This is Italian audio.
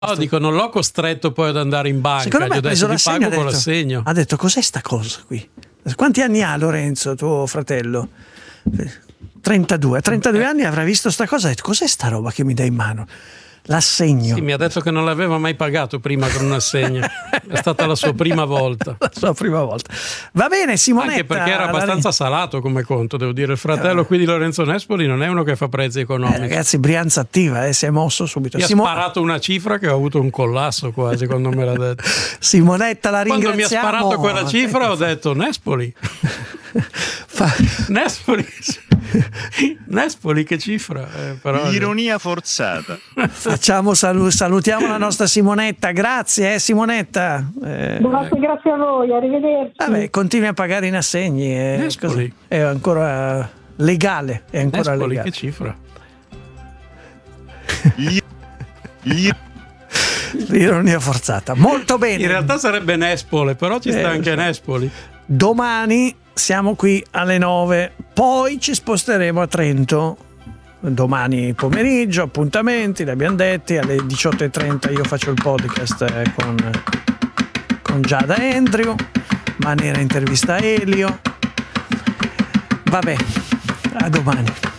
No, dico, non l'ho costretto poi ad andare in banca. Secondo me gli ho detto ti pago con detto, l'assegno. Ha detto, cos'è sta cosa qui? Quanti anni ha Lorenzo, tuo fratello? 32. A 32 anni avrà visto sta cosa e ha detto, cos'è sta roba che mi dai in mano? L'assegno. Sì, mi ha detto che non l'aveva mai pagato prima con un assegno. È stata la sua prima volta. La sua prima volta. Va bene, Simonetta. Anche perché era abbastanza salato come conto, devo dire. Il fratello qui di Lorenzo Nespoli non è uno che fa prezzi economici. Ragazzi, Brianza attiva, si è mosso subito. Mi ha sparato una cifra che ho avuto un collasso quasi quando me l'ha detto. Simonetta, la ringraziamo. Quando mi ha sparato quella cifra ho detto Nespoli. Nespoli che cifra, però... Ironia forzata. Salutiamo la nostra Simonetta, grazie Simonetta. Grazie a voi, arrivederci. Vabbè, continui a pagare in assegni, è ancora legale, è ancora Nespoli, legale. che cifra? L'ironia forzata, molto bene. In realtà sarebbe Nespole, però ci sta anche Nespoli. Domani siamo qui alle 9, poi ci sposteremo a Trento. Domani pomeriggio, appuntamenti, li abbiamo detti, alle 18:30 io faccio il podcast con Giada Andrew, Manera intervista Elio. Vabbè, a domani.